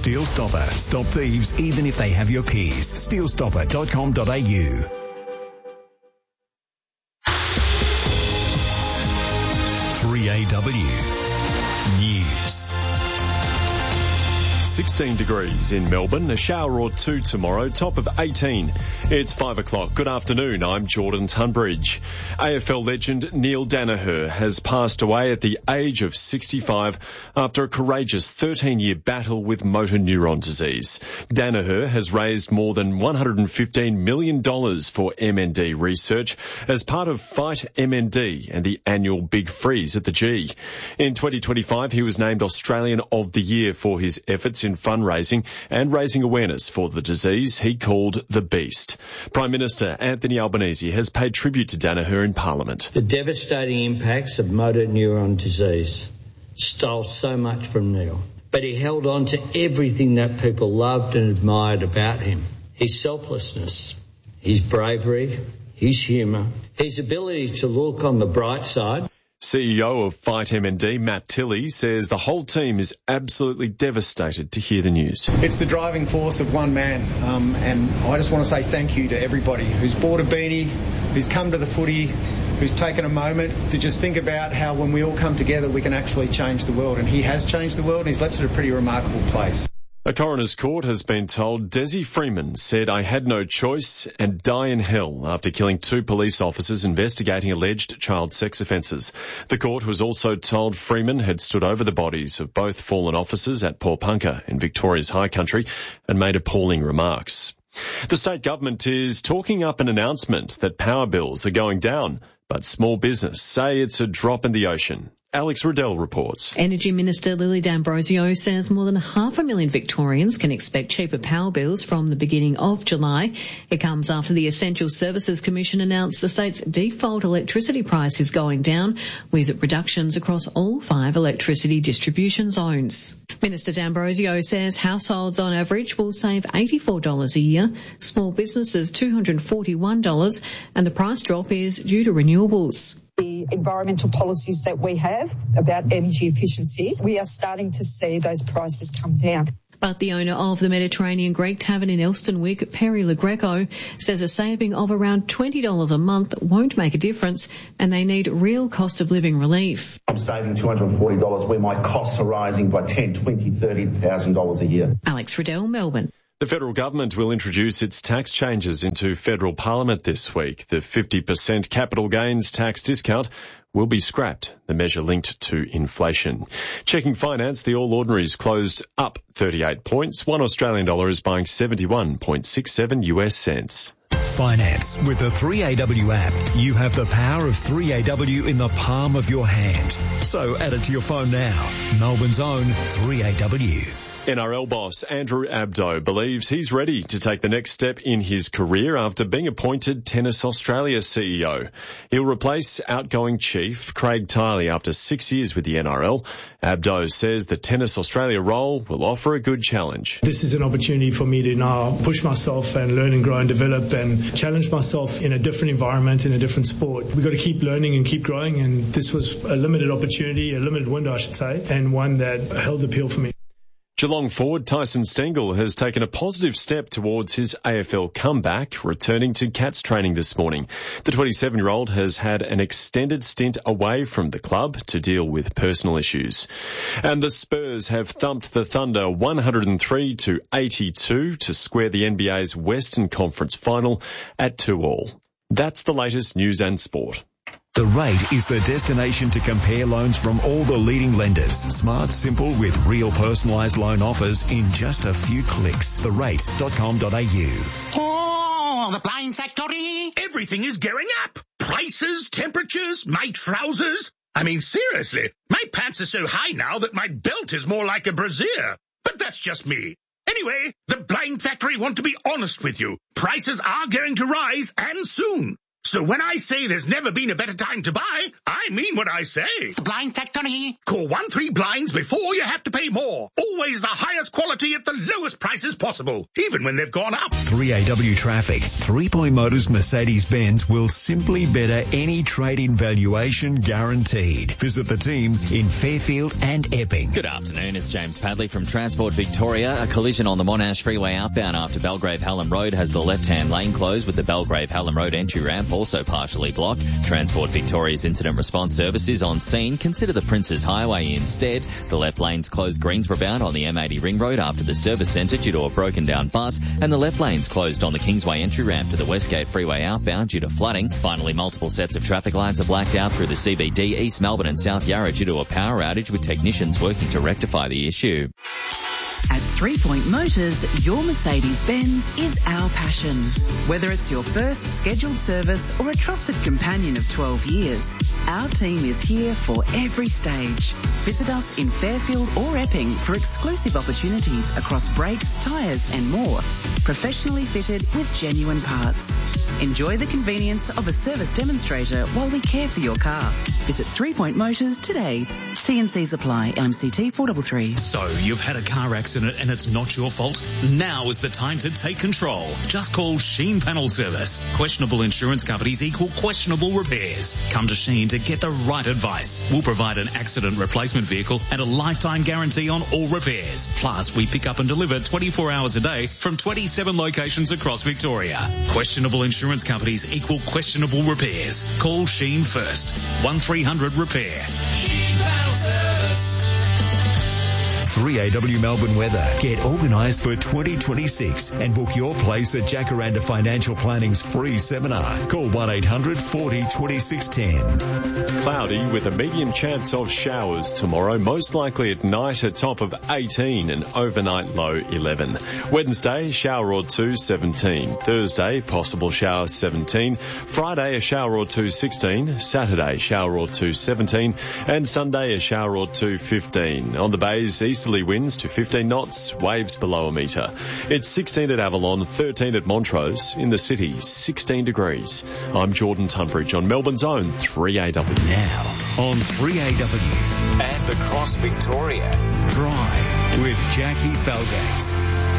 Steel Stopper. Stop thieves even if they have your keys. steelstopper.com.au. 3AW News. 16 degrees in Melbourne, a shower or two tomorrow, top of 18. It's 5 o'clock. Good afternoon, I'm Jordan Tunbridge. AFL legend Neil Daniher has passed away at the age of 65 after a courageous 13-year battle with motor neuron disease. Daniher has raised more than $115 million for MND research as part of Fight MND and the annual Big Freeze at the G. In 2025, he was named Australian of the Year for his efforts in fundraising and raising awareness for the disease he called the Beast. Prime Minister Anthony Albanese has paid tribute to Daniher in Parliament. The devastating impacts of motor neuron disease stole so much from Neil, but he held on to everything that people loved and admired about him. His selflessness, his bravery, his humour, his ability to look on the bright side. CEO of Fight MND, Matt Tilley, says the whole team is absolutely devastated to hear the news. It's the driving force of one man, and I just want to say thank you to everybody who's bought a beanie, who's come to the footy, who's taken a moment to just think about how when we all come together we can actually change the world. And he has changed the world, and he's left it a pretty remarkable place. A coroner's court has been told Desi Freeman said, "I had no choice and die in hell," after killing two police officers investigating alleged child sex offences. The court was also told Freeman had stood over the bodies of both fallen officers at Pawnpukka in Victoria's High Country and made appalling remarks. The state government is talking up an announcement that power bills are going down, but small business say it's a drop in the ocean. Alex Riddell reports. Energy Minister Lily D'Ambrosio says more than 500,000 Victorians can expect cheaper power bills from the beginning of July. It comes after the Essential Services Commission announced the state's default electricity price is going down, with reductions across all 5 electricity distribution zones. Minister D'Ambrosio says households on average will save $84 a year, small businesses $241, and the price drop is due to renewables. The environmental policies that we have about energy efficiency, we are starting to see those prices come down. But the owner of the Mediterranean Greek Tavern in Elstonwick, Perry Le Greco, says a saving of around $20 a month won't make a difference and they need real cost of living relief. I'm saving $240 where my costs are rising by $10,000, $20,000, $30,000 a year. Alex Riddell, Melbourne. The federal government will introduce its tax changes into federal parliament this week. The 50% capital gains tax discount will be scrapped, the measure linked to inflation. Checking finance, the All Ordinaries closed up 38 points. $1 Australian is buying 71.67 US cents. Finance. With the 3AW app, you have the power of 3AW in the palm of your hand. So add it to your phone now. Melbourne's own 3AW. NRL boss Andrew Abdo believes he's ready to take the next step in his career after being appointed Tennis Australia CEO. He'll replace outgoing chief Craig Tiley after 6 years with the NRL. Abdo says the Tennis Australia role will offer a good challenge. This is an opportunity for me to now push myself and learn and grow and develop and challenge myself in a different environment, in a different sport. We've got to keep learning and keep growing, and this was a limited opportunity, a limited window I should say, and one that held appeal for me. Geelong forward Tyson Stengel has taken a positive step towards his AFL comeback, returning to Cats training this morning. The 27-year-old has had an extended stint away from the club to deal with personal issues. And the Spurs have thumped the Thunder 103-82 to square the NBA's Western Conference final at 2-2. That's the latest news and sport. The Rate is the destination to compare loans from all the leading lenders. Smart, simple, with real personalised loan offers in just a few clicks. therate.com.au. Oh, the Blind Factory! Everything is going up. Prices, temperatures, my trousers. I mean, seriously, my pants are so high now that my belt is more like a brassiere. But that's just me. Anyway, the Blind Factory want to be honest with you. Prices are going to rise, and soon. So when I say there's never been a better time to buy, I mean what I say. The Blind Factory. Call 13 Blinds before you have to pay more. Always the highest quality at the lowest prices possible, even when they've gone up. 3AW Traffic. 3 Point Motors Mercedes-Benz will simply better any trade-in valuation guaranteed. Visit the team in Fairfield and Epping. Good afternoon, it's James Padley from Transport Victoria. A collision on the Monash Freeway outbound after Belgrave-Hallam Road has the left-hand lane closed, with the Belgrave-Hallam Road entry ramp also partially blocked. Transport Victoria's Incident Response Service is on scene. Consider the Princes Highway instead. The left lane's closed Greensborough bound on the M80 Ring Road after the service centre due to a broken down bus, and the left lane's closed on the Kingsway entry ramp to the Westgate Freeway outbound due to flooding. Finally, multiple sets of traffic lights are blacked out through the CBD, East Melbourne and South Yarra due to a power outage, with technicians working to rectify the issue. At 3 Point Motors, your Mercedes-Benz is our passion. Whether it's your first scheduled service or a trusted companion of 12 years, our team is here for every stage. Visit us in Fairfield or Epping for exclusive opportunities across brakes, tyres and more. Professionally fitted with genuine parts. Enjoy the convenience of a service demonstrator while we care for your car. Visit 3 Point Motors today. T&Cs apply. LMCT 433. So you've had a car accident and it's not your fault? Now is the time to take control. Just call Sheen Panel Service. Questionable insurance companies equal questionable repairs. Come to Sheen to get the right advice. We'll provide an accident replacement vehicle and a lifetime guarantee on all repairs. Plus, we pick up and deliver 24 hours a day from 27 locations across Victoria. Questionable insurance companies equal questionable repairs. Call Sheen first. 1300 Repair. Sheen Panel Service. 3AW Melbourne weather. Get organised for 2026 and book your place at Jacaranda Financial Planning's free seminar. Call 1-800 40 2610. Cloudy with a medium chance of showers tomorrow, most likely at night, a top of 18 and overnight low 11. Wednesday, shower or two, 17. Thursday, possible shower, 17. Friday, a shower or two, 16. Saturday, shower or two, 17. And Sunday, a shower or two, 15. On the bays, easterly winds to 15 knots, waves below a metre. It's 16 at Avalon, 13 at Montrose. In the city, 16 degrees. I'm Jordan Tunbridge on Melbourne's own 3AW. Now on 3AW and across Victoria, Drive with Jackie Felgates.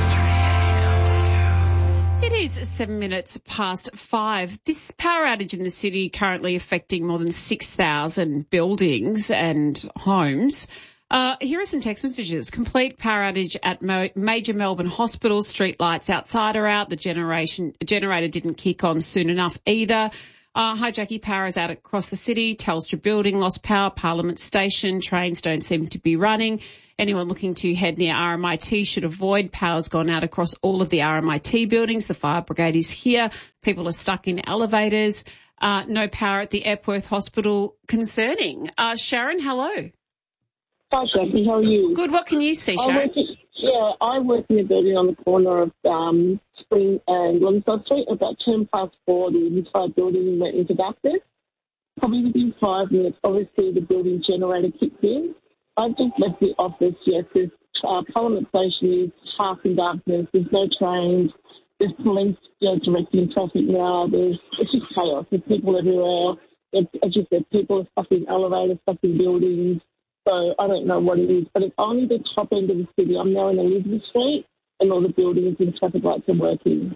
It is 7 minutes past 5. This power outage in the city currently affecting more than 6,000 buildings and homes. Here are some text messages. Complete power outage at major Melbourne hospitals. Street lights outside are out. The generator didn't kick on soon enough either. Hi, Jackie. Power is out across the city. Telstra building lost power. Parliament station. Trains don't seem to be running. Anyone looking to head near RMIT should avoid. Power's gone out across all of the RMIT buildings. The fire brigade is here. People are stuck in elevators. No power at the Epworth Hospital. Concerning. Sharon, hello. Hi, Jackie. How are you? Good. What can you see, Sharon? I work in a building on the corner of Spring and Limside Street. About 10 past 4, the entire building went into darkness. Probably within 5 minutes, obviously, the building generator kicked in. I've just left the office. Yes, this Parliament station is half in darkness. There's no trains. There's police directing traffic now. It's just chaos. There's people everywhere. As you said, people are stuck in elevators, stuck in buildings. So I don't know what it is, but it's only the top end of the city. I'm now in Elizabeth Street and all the buildings and traffic lights are working.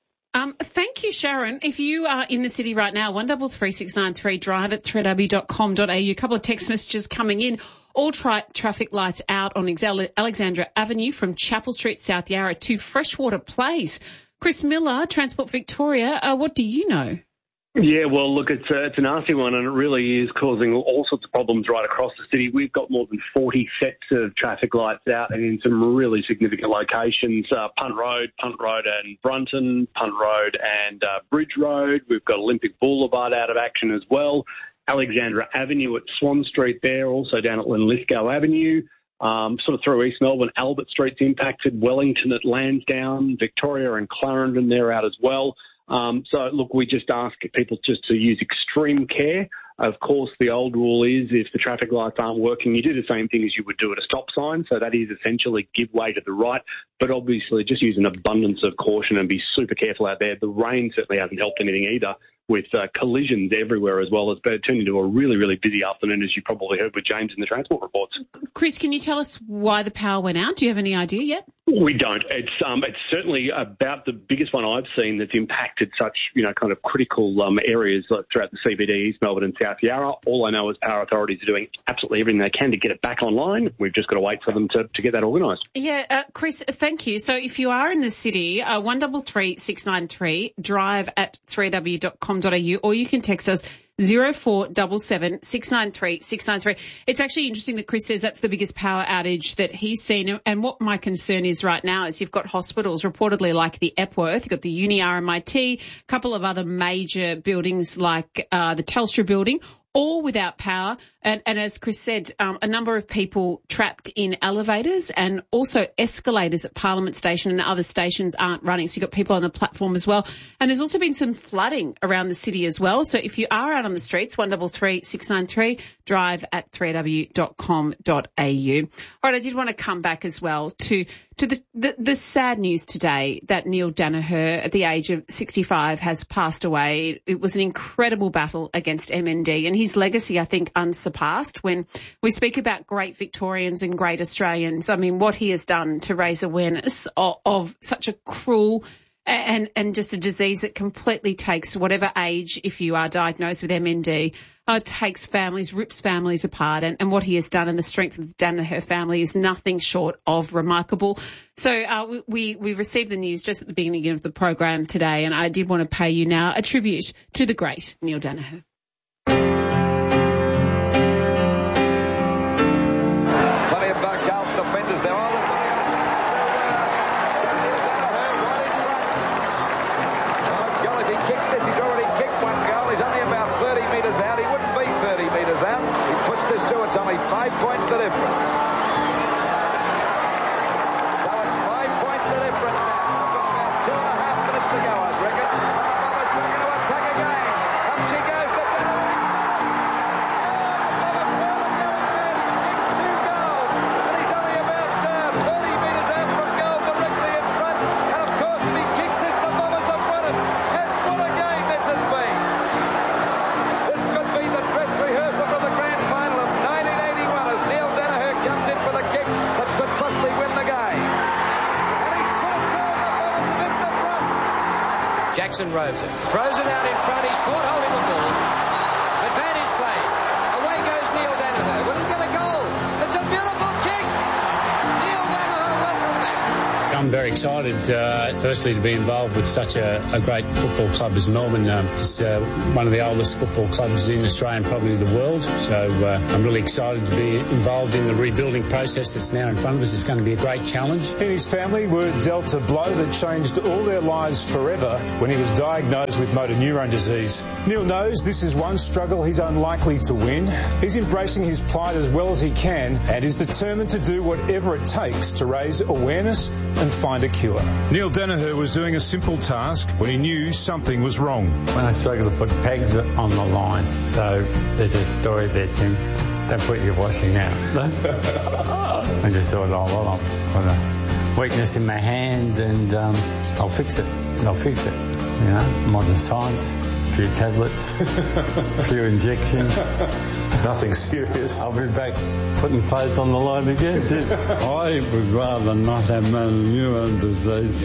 Thank you, Sharon. If you are in the city right now, 133693, drive at 3w.com.au. A couple of text messages coming in. All traffic lights out on Alexandra Avenue from Chapel Street, South Yarra to Freshwater Place. Chris Miller, Transport Victoria, what do you know? Yeah, well, look, it's a nasty one, and it really is causing all sorts of problems right across the city. We've got more than 40 sets of traffic lights out and in some really significant locations. Punt Road and Brunton, Punt Road and Bridge Road. We've got Olympic Boulevard out of action as well. Alexandra Avenue at Swan Street there, also down at Linlithgow Avenue. Sort of through East Melbourne, Albert Street's impacted. Wellington at Lansdowne, Victoria and Clarendon, they're out as well. So, look, we just ask people just to use extreme care. Of course, the old rule is if the traffic lights aren't working, you do the same thing as you would do at a stop sign. So that is essentially give way to the right. But obviously, just use an abundance of caution and be super careful out there. The rain certainly hasn't helped anything either, with collisions everywhere as well. It's turned into a really, really busy afternoon, as you probably heard with James in the transport reports. Chris, can you tell us why the power went out? Do you have any idea yet? We don't. It's certainly about the biggest one I've seen that's impacted such, kind of critical areas throughout the CBD, East Melbourne and South Yarra. All I know is power authorities are doing absolutely everything they can to get it back online. We've just got to wait for them to get that organised. Yeah, Chris, thank you. So if you are in the city, 133 693, drive at 3w.com.au, or you can text us 0477 693 693. It's actually interesting that Chris says that's the biggest power outage that he's seen. And what my concern is right now is you've got hospitals reportedly like the Epworth, you've got the Uni RMIT, a couple of other major buildings like the Telstra building, all without power. And as Chris said, a number of people trapped in elevators, and also escalators at Parliament Station and other stations aren't running. So you've got people on the platform as well. And there's also been some flooding around the city as well. So if you are out on the streets, 133 693, drive at 3w.com.au. All right, I did want to come back as well to the sad news today that Neil Danaher, at the age of 65, has passed away. It was an incredible battle against MND, and his legacy, I think, unsurpassed. When we speak about great Victorians and great Australians, I mean, what he has done to raise awareness of such a cruel and just a disease that completely takes whatever age, if you are diagnosed with MND, takes families, rips families apart. And what he has done and the strength of the Danaher family is nothing short of remarkable. So we received the news just at the beginning of the program today, and I did want to pay you now a tribute to the great Neil Danaher. It's only 5 points the difference. So it's 5 points the difference now. We've got about 2.5 minutes to go, I reckon. Mama's going to attack again. Up she goes to He's kicked 2 goals. And he's only about 30 metres out from goal, directly in front. And of course, if he kicks this, the Mamas have won it. And what a game this has been. This could be the dress rehearsal for the grand final of Neil Danaher comes in for the kick that could possibly win the game. And he's put it to him. It's the front. Jackson roves it. Throws it out in front. He's caught holding the ball. Advantage play. Away goes Neil Danaher. Well, he's got a goal. It's a beautiful kick. Neil Danaher, welcome back. I'm very excited, firstly, to be involved with such a great football club as Melbourne. It's one of the oldest football clubs in Australia and probably the world. So I'm really excited to be involved in the rebuilding process that's now in front of us. It's going to be a great challenge. He and his family were dealt a blow that changed all their lives forever when he was diagnosed with motor neurone disease. Neil knows this is one struggle he's unlikely to win. He's embracing his plight as well as he can and is determined to do whatever it takes to raise awareness and find a cure. Neil Danaher was doing a simple task when he knew something was wrong. When I struggled to put pegs on the line, so there's a story there, Tim. Don't put your washing out. I just thought, I've got a weakness in my hand and I'll fix it. Modern science, a few tablets, a few injections. Nothing serious. I'll be back putting clothes on the line again. I would rather not have motor neurone disease.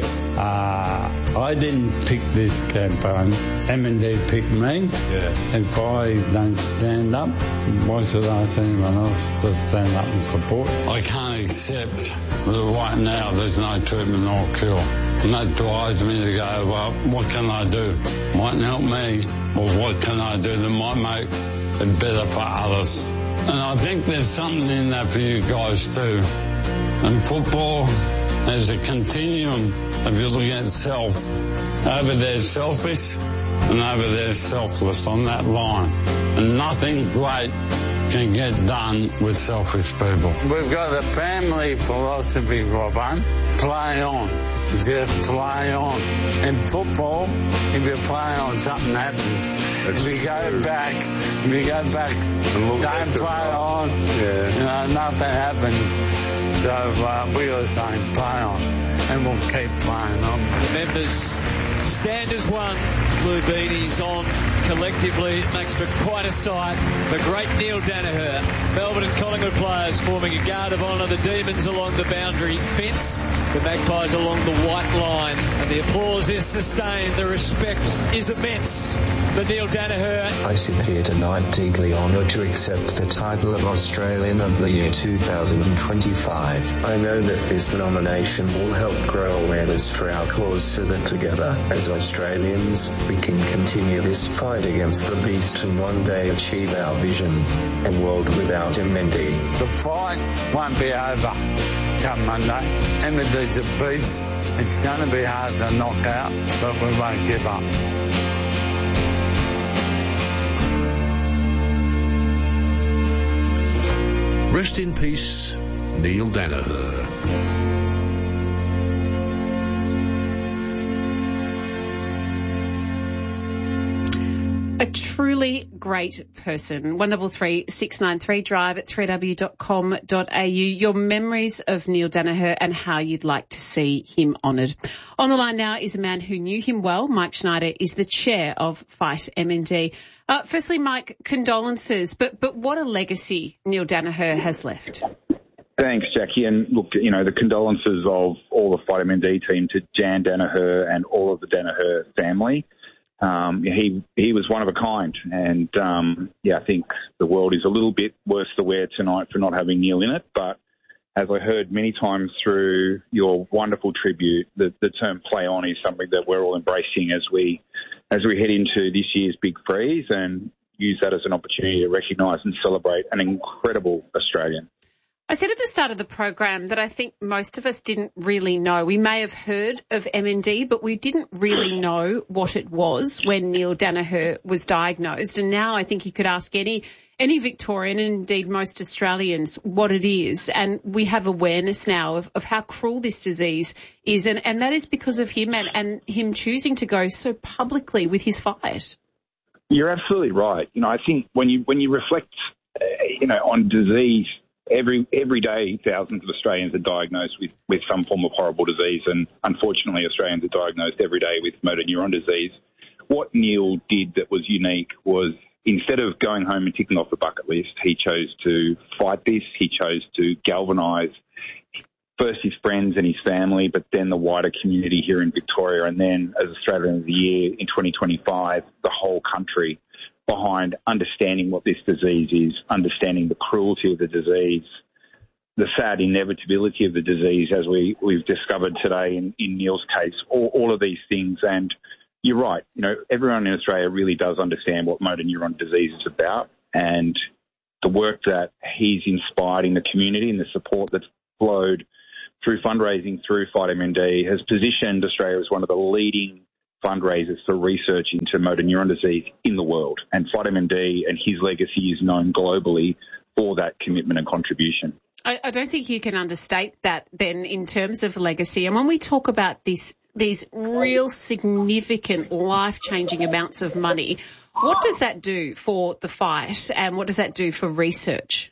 I didn't pick this campaign. MND picked me. Yeah. If I don't stand up, why should I ask anyone else to stand up and support? I can't accept that right now there's no treatment or cure. And that drives me to go, well, what can I do? Mightn't help me, or what can I do that might make it better for others? And I think there's something in that for you guys too. And football is a continuum of you looking at self. Over there's selfish and over there's selfless on that line. And nothing great can get done with selfish people. We've got a family philosophy, Robbo. Play on. Just play on. In football, if you play on, something happens. If you go back, don't play on, nothing happens. So we are saying play on, and we'll keep playing on. The members stand as one. Blue beanies on collectively. It makes for quite a sight. The great Neil Danaher. Melbourne and Collingwood players forming a guard of honour. The Demons along the boundary fence. The Magpies along the white line. And the applause is sustained. The respect is immense for Neil Danaher. I sit here tonight deeply honoured to accept the title of Australian of the Year 2025. I know that this nomination will help grow awareness for our cause so that together, as Australians, we can continue this fight against the beast and one day achieve our vision, a world without MND. The fight won't be over come Monday. MND's a beast. It's going to be hard to knock out, but we won't give up. Rest in peace, Neil Danaher. A truly great person. 133 693 drive at 3w.com.au. Your memories of Neil Danaher and how you'd like to see him honoured. On the line now is a man who knew him well. Mike Schneider is the chair of Fight MND. Firstly, Mike, condolences, but what a legacy Neil Danaher has left. Thanks, Jackie. And look, the condolences of all the Fight MND team to Jan Danaher and all of the Danaher family. He was one of a kind, and I think the world is a little bit worse for wear tonight for not having Neil in it. But as I heard many times through your wonderful tribute, the term "play on" is something that we're all embracing as we head into this year's Big Freeze, and use that as an opportunity to recognise and celebrate an incredible Australian. I said at the start of the program that I think most of us didn't really know. We may have heard of MND, but we didn't really know what it was when Neil Danaher was diagnosed. And now I think you could ask any Victorian and indeed most Australians what it is. And we have awareness now of how cruel this disease is. And that is because of him and him choosing to go so publicly with his fight. You're absolutely right. I think when you reflect, on disease, Every day, thousands of Australians are diagnosed with some form of horrible disease, and unfortunately, Australians are diagnosed every day with motor neuron disease. What Neil did that was unique was, instead of going home and ticking off the bucket list, he chose to fight this. He chose to galvanise first his friends and his family, but then the wider community here in Victoria, and then as Australian of the Year in 2025, the whole country, behind understanding what this disease is, understanding the cruelty of the disease, the sad inevitability of the disease, as we've discovered today in Neil's case, all of these things. And you're right, everyone in Australia really does understand what motor neuron disease is about, and the work that he's inspired in the community and the support that's flowed through fundraising through Fight MND has positioned Australia as one of the leading fundraisers for research into motor neuron disease in the world. And Fight MND and his legacy is known globally for that commitment and contribution. I don't think you can understate that then in terms of legacy. And when we talk about these real significant life-changing amounts of money, what does that do for the fight and what does that do for research?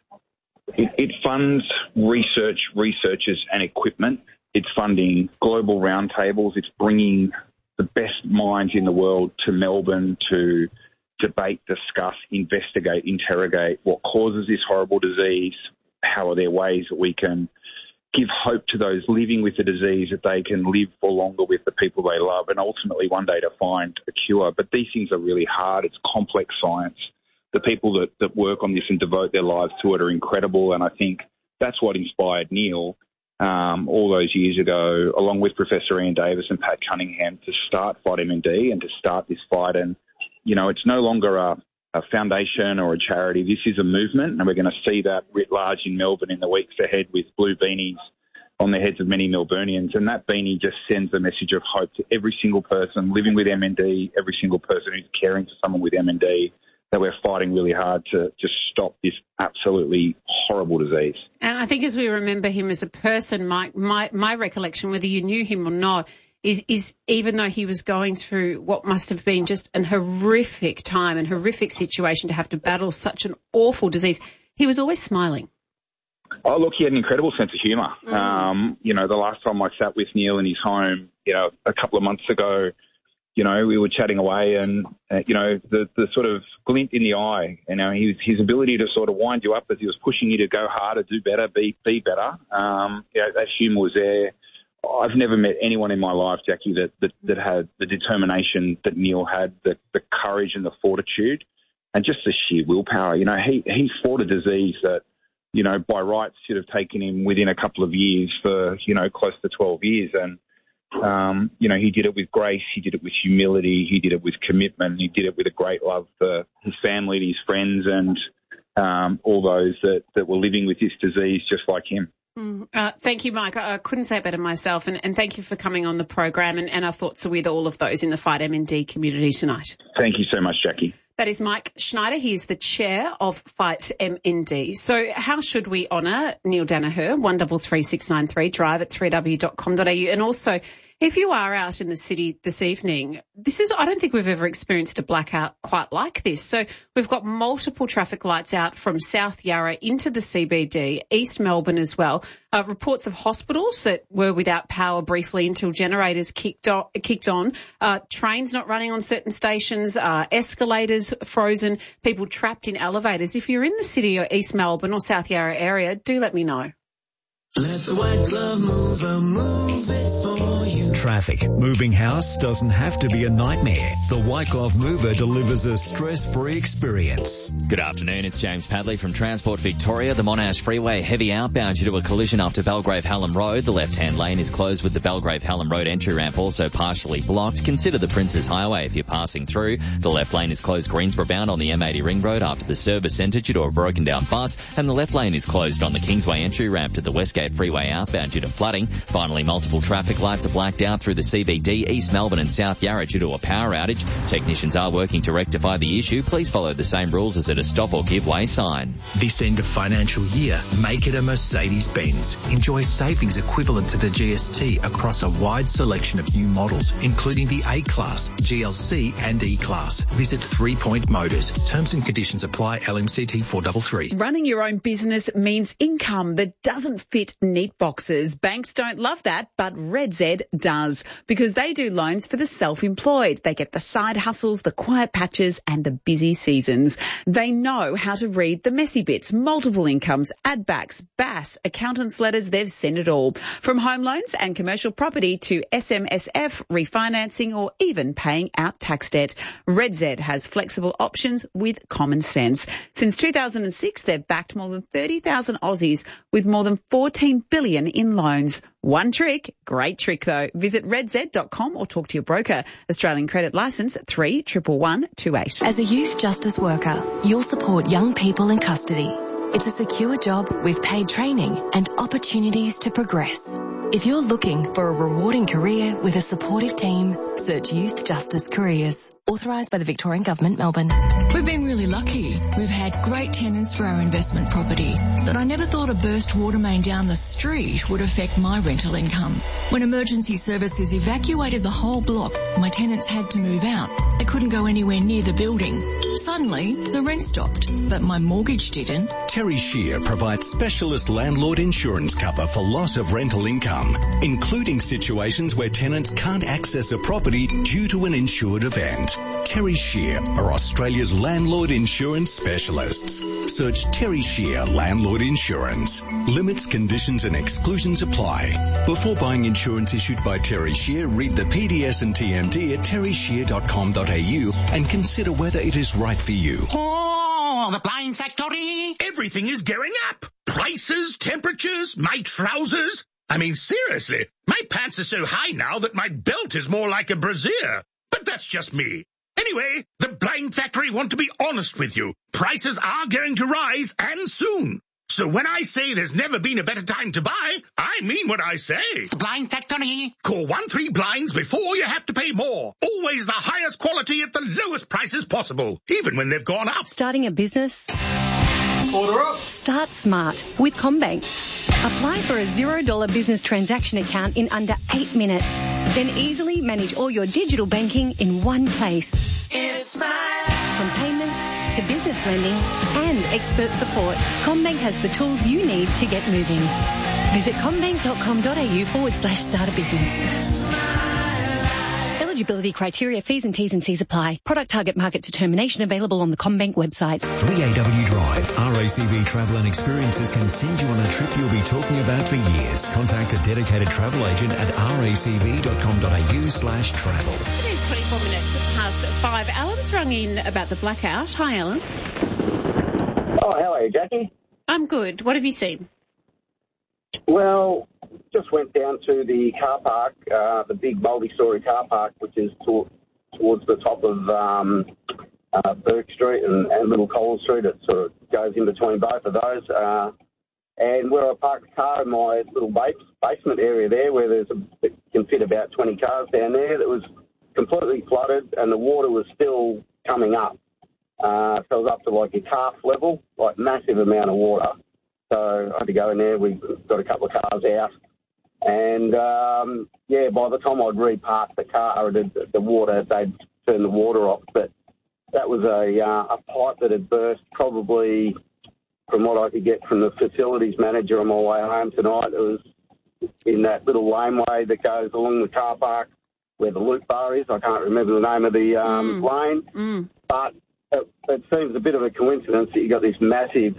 It funds researchers and equipment. It's funding global roundtables. It's bringing the best minds in the world to Melbourne to debate, discuss, investigate, interrogate what causes this horrible disease, how are there ways that we can give hope to those living with the disease that they can live for longer with the people they love and ultimately one day to find a cure. But these things are really hard. It's complex science. The people that work on this and devote their lives to it are incredible, and I think that's what inspired Neil all those years ago, along with Professor Ian Davis and Pat Cunningham, to start Fight MND and to start this fight. And, it's no longer a foundation or a charity. This is a movement, and we're going to see that writ large in Melbourne in the weeks ahead with blue beanies on the heads of many Melburnians. And that beanie just sends a message of hope to every single person living with MND, every single person who's caring for someone with MND, that we're fighting really hard to just stop this absolutely horrible disease. And I think as we remember him as a person, Mike, my recollection, whether you knew him or not, is even though he was going through what must have been just an horrific time and horrific situation to have to battle such an awful disease, he was always smiling. Oh, look, he had an incredible sense of humour. The last time I sat with Neil in his home, a couple of months ago, we were chatting away and, the sort of glint in the eye, his ability to sort of wind you up as he was pushing you to go harder, do better, be better. That humour was there. I've never met anyone in my life, Jackie, that had the determination that Neil had, the courage and the fortitude and just the sheer willpower. He fought a disease that, by rights should have taken him within a couple of years for, close to 12 years. And, he did it with grace, he did it with humility, he did it with commitment, he did it with a great love for his family, his friends and all those that were living with this disease just like him. Thank you, Mike. I couldn't say it better myself, and thank you for coming on the program, and our thoughts are with all of those in the Fight MND community tonight. Thank you so much, Jackie. That is Mike Schneider. He is the chair of Fight MND. So how should we honour Neil Danaher? 133693, drive at 3w.com.au. And also, if you are out in the city this evening, I don't think we've ever experienced a blackout quite like this. So we've got multiple traffic lights out from South Yarra into the CBD, East Melbourne as well. Reports of hospitals that were without power briefly until generators kicked on. Trains not running on certain stations, escalators frozen, people trapped in elevators. If you're in the city or East Melbourne or South Yarra area, do let me know. Let the white glove mover move it for you. Traffic. Moving house doesn't have to be a nightmare. The White Glove Mover delivers a stress-free experience. Good afternoon, it's James Padley from Transport Victoria. The Monash Freeway heavy outbound due to a collision after Belgrave Hallam Road. The left-hand lane is closed with the Belgrave Hallam Road entry ramp also partially blocked. Consider the Princes Highway if you're passing through. The left lane is closed Greensboro bound on the M80 Ring Road after the service centre due to a broken down bus. And the left lane is closed on the Kingsway entry ramp to the Westgate Freeway outbound due to flooding. Finally, multiple traffic lights are blacked out through the CBD, East Melbourne and South Yarra due to a power outage. Technicians are working to rectify the issue. Please follow the same rules as at a stop or give way sign. This end of financial year, make it a Mercedes-Benz. Enjoy savings equivalent to the GST across a wide selection of new models, including the A-Class, GLC and E-Class. Visit 3 Point Motors. Terms and conditions apply. LMCT 433. Running your own business means income that doesn't fit neat boxes. Banks don't love that, but RedZ does, because they do loans for the self-employed. They get the side hustles, the quiet patches and the busy seasons. They know how to read the messy bits, multiple incomes, add-backs, BAS, accountants' letters, they've seen it all. From home loans and commercial property to SMSF, refinancing or even paying out tax debt. RedZ has flexible options with common sense. Since 2006, they've backed more than 30,000 Aussies with more than $14 billion in loans. One trick, great trick though. Visit redz.com or talk to your broker. Australian Credit Licence 311128. As a youth justice worker, you'll support young people in custody. It's a secure job with paid training and opportunities to progress. If you're looking for a rewarding career with a supportive team, search Youth Justice Careers. Authorised by the Victorian Government, Melbourne. We've been really lucky. We've had great tenants for our investment property, but I never thought a burst water main down the street would affect my rental income. When emergency services evacuated the whole block, my tenants had to move out. They couldn't go anywhere near the building. Suddenly, the rent stopped, but my mortgage didn't. Terry Shear provides specialist landlord insurance cover for loss of rental income, including situations where tenants can't access a property due to an insured event. Terry Shear are Australia's landlord insurance specialists. Search Terry Shear Landlord Insurance. Limits, conditions and exclusions apply. Before buying insurance issued by Terry Shear, read the PDS and TMD at terryshear.com.au and consider whether it is right for you. Oh, the Blind Factory! Everything is going up. Prices, temperatures, my trousers. I mean, seriously, my pants are so high now that my belt is more like a brassiere. But that's just me. Anyway, the Blind Factory want to be honest with you. Prices are going to rise, and soon. So when I say there's never been a better time to buy, I mean what I say. Blind Factory. Call 1-3 Blinds before you have to pay more. Always the highest quality at the lowest prices possible, even when they've gone up. Starting a business? Order up. Start smart with CommBank. Apply for a $0 business transaction account in under 8 minutes. Then easily manage all your digital banking in one place. It's my From payments to business lending and expert support, CommBank has the tools you need to get moving. Visit commbank.com.au/start a business. Eligibility criteria, fees and T's and C's apply. Product target market determination available on the CommBank website. 3AW Drive. RACV Travel and Experiences can send you on a trip you'll be talking about for years. Contact a dedicated travel agent at racv.com.au/travel. It is 24 minutes past 5. Alan's rung in about the blackout. Hi, Alan. Oh, how are you, Jackie? I'm good. What have you seen? Well, just went down to the car park, the big multi-storey car park, which is towards the top of Burke Street and Little Collins Street. It sort of goes in between both of those. And where I parked the car in my little basement area there, where it can fit about 20 cars down there, that was completely flooded and the water was still coming up. So it was up to like your calf level, like massive amount of water. So I had to go in there. We got a couple of cars out. And, by the time I'd reparked the car, the water, they'd turned the water off. But that was a pipe that had burst, probably from what I could get from the facilities manager on my way home tonight. It was in that little laneway that goes along the car park where the loop bar is. I can't remember the name of the lane. But it seems a bit of a coincidence that you got this massive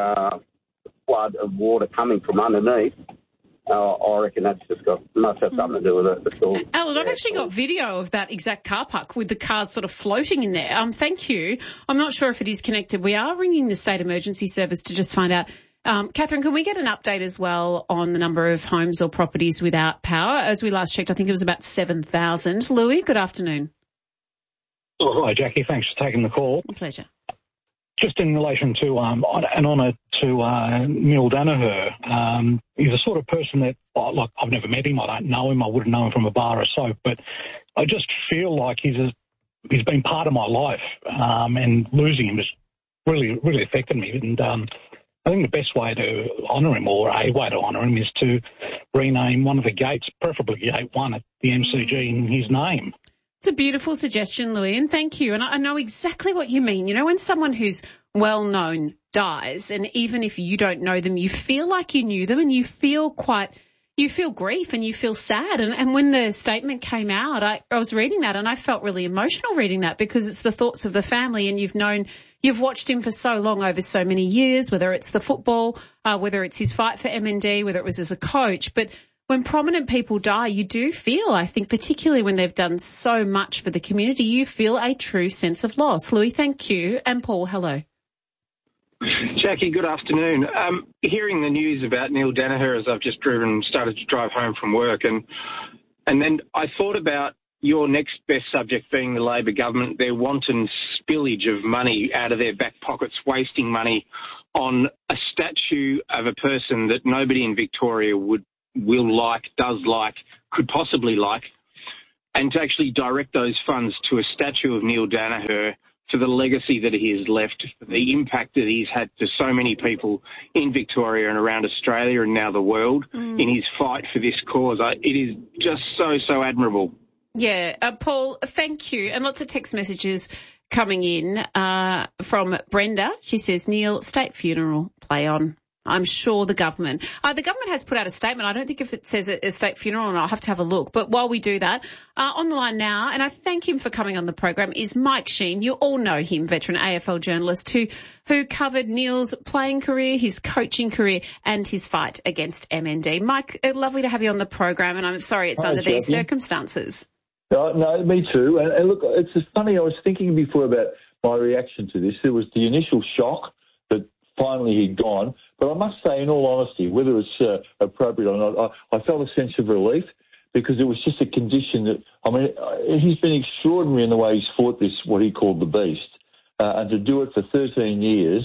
flood of water coming from underneath. I reckon that's must have something to do with it. Alan, I've actually got video of that exact car park with the cars sort of floating in there. Thank you. I'm not sure if it is connected. We are ringing the State Emergency Service to just find out. Catherine, can we get an update as well on the number of homes or properties without power? As we last checked, I think it was about 7,000. Louis, good afternoon. Oh, hi, Jackie. Thanks for taking the call. My pleasure. Just in relation to an honour to Neil Danaher, he's the sort of person that, I've never met him, I don't know him, I wouldn't know him from a bar of soap, but I just feel like he's been part of my life, and losing him has really, really affected me. And I think the best way to honour him, or a way to honour him, is to rename one of the gates, preferably Gate 1 at the MCG, in his name. It's a beautiful suggestion, Louis, and thank you. And I know exactly what you mean. You know, when someone who's well-known dies, and even if you don't know them, you feel like you knew them and you feel grief and you feel sad. And when the statement came out, I was reading that and I felt really emotional reading that, because it's the thoughts of the family, and you've watched him for so long, over so many years, whether it's the football, whether it's his fight for MND, whether it was as a coach. But when prominent people die, you do feel, I think, particularly when they've done so much for the community, you feel a true sense of loss. Louis, thank you. And Paul, hello. Jackie, good afternoon. Hearing the news about Neil Danaher as I've just started to drive home from work, and then I thought about your next best subject being the Labor government, their wanton spillage of money out of their back pockets, wasting money on a statue of a person that nobody in Victoria could possibly like, and to actually direct those funds to a statue of Neil Danaher, for the legacy that he has left, the impact that he's had to so many people in Victoria and around Australia and now the world in his fight for this cause. It is just so admirable. Yeah, Paul, thank you. And lots of text messages coming in from Brenda. She says, Neil, state funeral, play on. I'm sure the government has put out a statement. I don't think if it says a state funeral, and I'll have to have a look. But while we do that, on the line now, and I thank him for coming on the program, is Mike Sheen. You all know him, veteran AFL journalist who covered Neil's playing career, his coaching career, and his fight against MND. Mike, lovely to have you on the program, and I'm sorry it's under these circumstances. No, me too. And look, it's just funny. I was thinking before about my reaction to this. There was the initial shock that finally he'd gone. But I must say, in all honesty, whether it's appropriate or not, I felt a sense of relief, because it was just a condition that, I mean, he's been extraordinary in the way he's fought this, what he called the beast, and to do it for 13 years,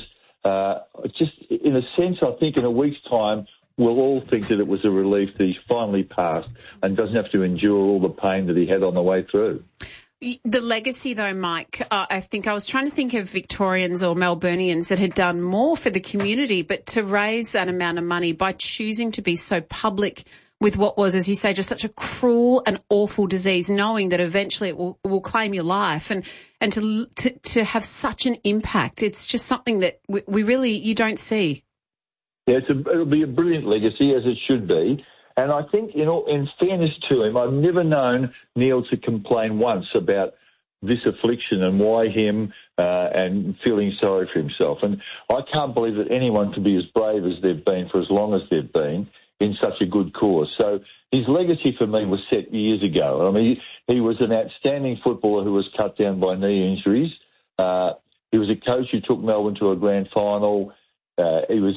just in a sense, I think in a week's time, we'll all think that it was a relief that he's finally passed and doesn't have to endure all the pain that he had on the way through. The legacy, though, Mike, I think I was trying to think of Victorians or Melburnians that had done more for the community, but to raise that amount of money by choosing to be so public with what was, as you say, just such a cruel and awful disease, knowing that eventually it will claim your life and to have such an impact. It's just something that we really, you don't see. Yeah, it'll be a brilliant legacy, as it should be. And I think, in fairness to him, I've never known Neil to complain once about this affliction and why him, and feeling sorry for himself. And I can't believe that anyone could be as brave as they've been for as long as they've been in such a good cause. So his legacy for me was set years ago. I mean, he was an outstanding footballer who was cut down by knee injuries. He was a coach who took Melbourne to a grand final. He was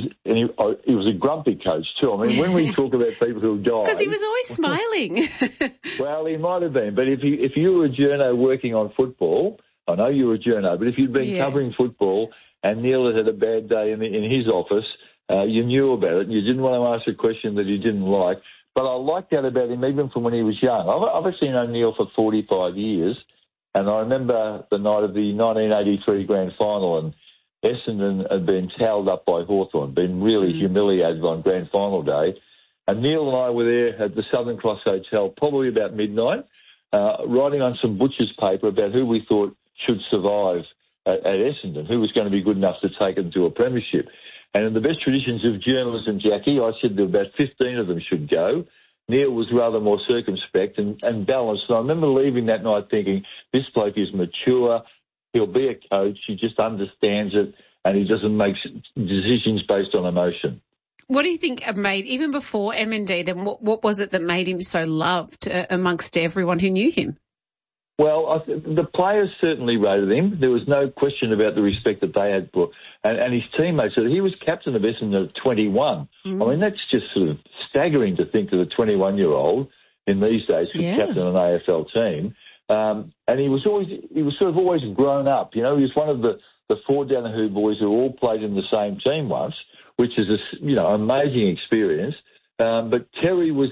a grumpy coach too. I mean, when we talk about people who died, because he was always smiling. Well, he might have been, but if you were a journo working on football, I know you were a journo, but if you'd been covering football and Neil had a bad day in his office, you knew about it. You didn't want to ask a question that you didn't like. But I liked that about him even from when he was young. I've actually known Neil for 45 years, and I remember the night of the 1983 grand final, and Essendon had been towelled up by Hawthorn, been really humiliated on grand final day. And Neil and I were there at the Southern Cross Hotel probably about midnight, writing on some butcher's paper about who we thought should survive at Essendon, who was going to be good enough to take them to a premiership. And in the best traditions of journalism, Jackie, I said that about 15 of them should go. Neil was rather more circumspect and balanced. And I remember leaving that night thinking, this bloke is mature, he'll be a coach, he just understands it, and he doesn't make decisions based on emotion. What do you think made, even before MND, then what was it that made him so loved amongst everyone who knew him? Well, the players certainly rated him. There was no question about the respect that they had for, and his teammates. So he was captain of Essendon at 21. I mean, that's just sort of staggering to think that a 21-year-old in these days could captain an AFL team. And he was sort of always grown up. You know, he was one of the four Danaher boys who all played in the same team once, which is amazing experience. But Terry was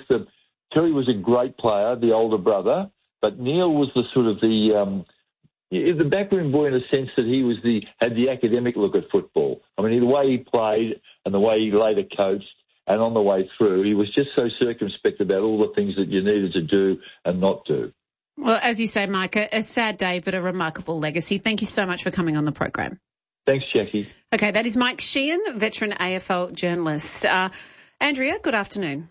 a great player, the older brother. But Neil was the sort of the backroom boy in a sense that he had the academic look at football. I mean, the way he played and the way he later coached, and on the way through, he was just so circumspect about all the things that you needed to do and not do. Well, as you say, Mike, a sad day, but a remarkable legacy. Thank you so much for coming on the program. Thanks, Jackie. Okay, that is Mike Sheehan, veteran AFL journalist. Andrea, good afternoon.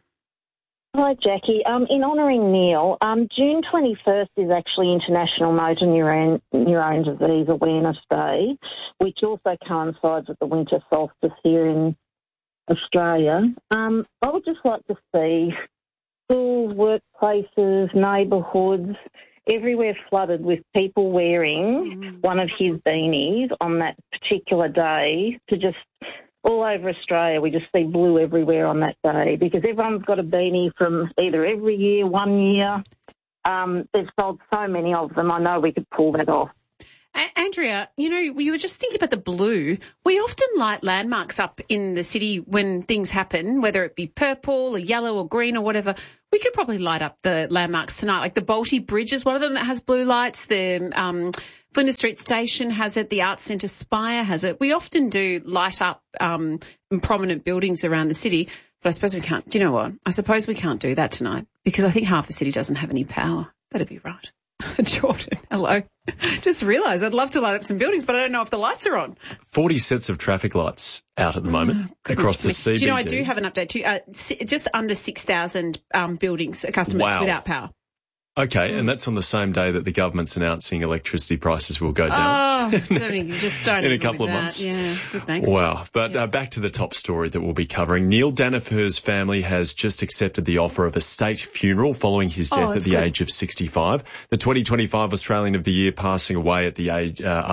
Hi, Jackie. In honouring Neil, June 21st is actually International Motor Neurone Disease Awareness Day, which also coincides with the winter solstice here in Australia. I would just like to see schools, workplaces, neighbourhoods, everywhere flooded with people wearing one of his beanies on that particular day to just... All over Australia, we just see blue everywhere on that day because everyone's got a beanie from either every year, 1 year. They've sold so many of them. I know we could pull that off. Andrea, we were just thinking about the blue. We often light landmarks up in the city when things happen, whether it be purple or yellow or green or whatever. We could probably light up the landmarks tonight. Like the Balti Bridge is one of them that has blue lights. The Flinders Street Station has it. The Arts Centre Spire has it. We often do light up prominent buildings around the city, but I suppose we can't. Do you know what? I suppose we can't do that tonight because I think half the city doesn't have any power. That'd be right. Jordan, hello. Just realised I'd love to light up some buildings, but I don't know if the lights are on. 40 sets of traffic lights out at the moment across the CBD. Do you know, I do have an update too. Just under 6,000 buildings, customers without power. Okay, and that's on the same day that the government's announcing electricity prices will go down. Oh, don't in a couple of months. Yeah, good, thanks. Wow. But back to the top story that we'll be covering. Neil Danaher's family has just accepted the offer of a state funeral following his death at the age of 65. The 2025 Australian of the Year passing away at the age after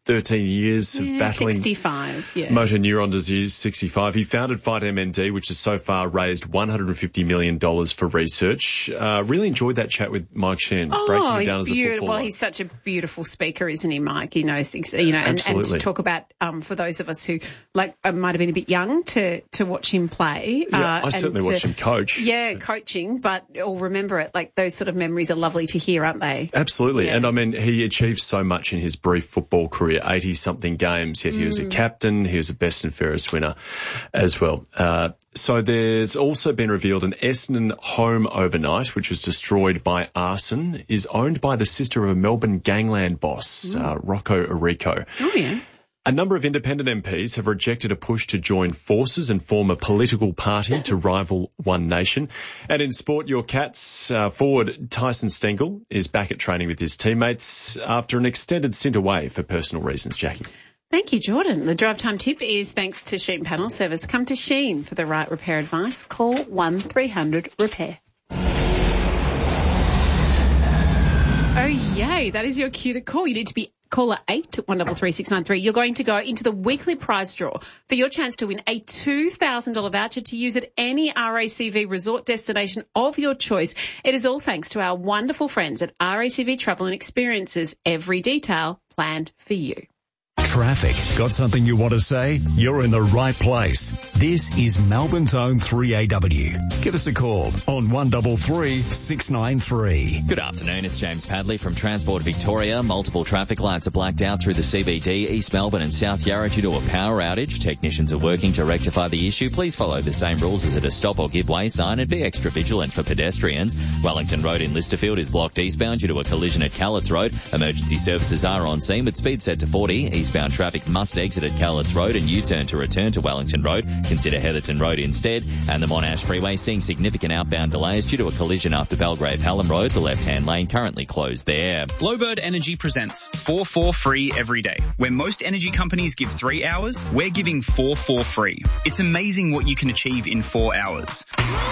13 years of battling 65, motor neuron disease, 65. He founded FightMND, which has so far raised $150 million for research. Really enjoyed that chat with Mike Sheen, breaking him down as a footballer. Well, he's such a beautiful speaker, isn't he, Mike? He knows, and to talk about, for those of us who might have been a bit young to watch him play. Yeah, I certainly watched him coach. Yeah, coaching, but all remember it. Like, those sort of memories are lovely to hear, aren't they? Absolutely. Yeah. And I mean, he achieved so much in his brief football career, 80-something games, yet he was a captain, he was a best and fairest winner as well. So there's also been revealed an Essendon home overnight, which was destroyed by arson, is owned by the sister of a Melbourne gangland boss, Rocco Arico. Oh, yeah. A number of independent MPs have rejected a push to join forces and form a political party to rival One Nation. And in sport, your Cats forward Tyson Stengel is back at training with his teammates after an extended stint away for personal reasons. Jackie. Thank you, Jordan. The drive time tip is thanks to Sheen Panel Service. Come to Sheen for the right repair advice. Call 1300-REPAIR. Oh, yay. That is your cue to call. You need to be caller 8 at 133693. You're going to go into the weekly prize draw for your chance to win a $2,000 voucher to use at any RACV resort destination of your choice. It is all thanks to our wonderful friends at RACV Travel and Experiences. Every detail planned for you. Traffic. Got something you want to say? You're in the right place. This is Melbourne's own 3AW. Give us a call on 133 693. Good afternoon, it's James Padley from Transport Victoria. Multiple traffic lights are blacked out through the CBD, East Melbourne and South Yarra due to a power outage. Technicians are working to rectify the issue. Please follow the same rules as at a stop or give way sign and be extra vigilant for pedestrians. Wellington Road in Listerfield is blocked eastbound due to a collision at Cowlitz Road. Emergency services are on scene with speed set to 40. Eastbound traffic must exit at Cowlitz Road and U-turn to return to Wellington Road. Consider Heatherton Road instead. And the Monash Freeway seeing significant outbound delays due to a collision after Belgrave Hallam Road. The left-hand lane currently closed there. Glowbird Energy presents 4 for free every day. Where most energy companies give 3 hours, we're giving 4 for free. It's amazing what you can achieve in 4 hours.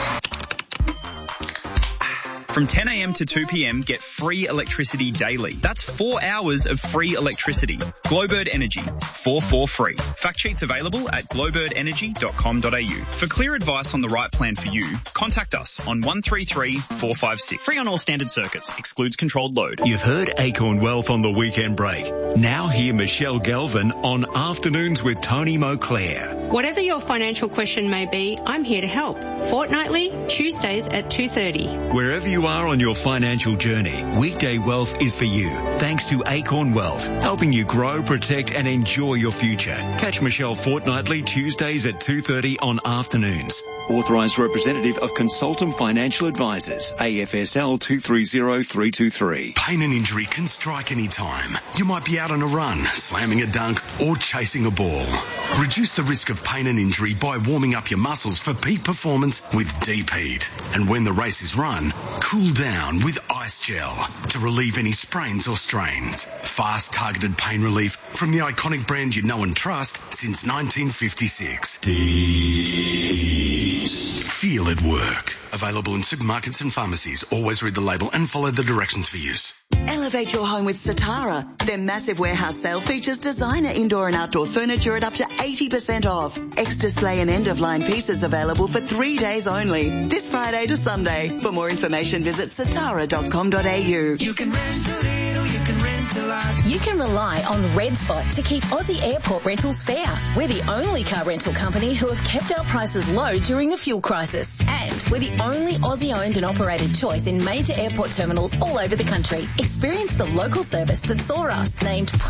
From 10 a.m. to 2 p.m, get free electricity daily. That's 4 hours of free electricity. Glowbird Energy, 4 for free. Fact sheets available at glowbirdenergy.com.au. For clear advice on the right plan for you, contact us on 133 456. Free on all standard circuits. Excludes controlled load. You've heard Acorn Wealth on the weekend break. Now hear Michelle Galvin on Afternoons with Tony Moclair. Whatever your financial question may be, I'm here to help. Fortnightly, Tuesdays at 2:30. Wherever you are on your financial journey, Weekday Wealth is for you. Thanks to Acorn Wealth, helping you grow, protect and enjoy your future. Catch Michelle fortnightly Tuesdays at 2:30 on Afternoons. Authorised representative of Consultum Financial Advisors, AFSL 230323. Pain and injury can strike any time. You might be out on a run, slamming a dunk or chasing a ball. Reduce the risk of pain and injury by warming up your muscles for peak performance with Deep Heat. And when the race is run, cool down with Ice Gel to relieve any sprains or strains. Fast targeted pain relief from the iconic brand you know and trust since 1956. Deep Heat. Feel it work. Available in supermarkets and pharmacies. Always read the label and follow the directions for use. Elevate your home with Satara. Their massive warehouse sale features designer indoor and outdoor furniture at up to 80% off. Ex-display and end-of-line pieces available for 3 days only. This Friday to Sunday. For more information, visit satara.com.au. You can rent a little, you can rent a lot. You can rely on Red Spot to keep Aussie airport rentals fair. We're the only car rental company who have kept our prices low during the fuel crisis. And we're the only Aussie-owned and operated choice in major airport terminals all over the country. Experience the local service that saw us named